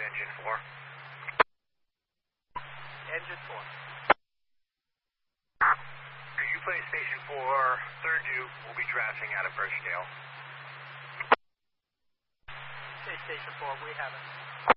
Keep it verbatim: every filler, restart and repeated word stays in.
engine four. Engine four. Could you play station four, third due, we'll be trashing out of Birchdale. Okay, station four, we have it.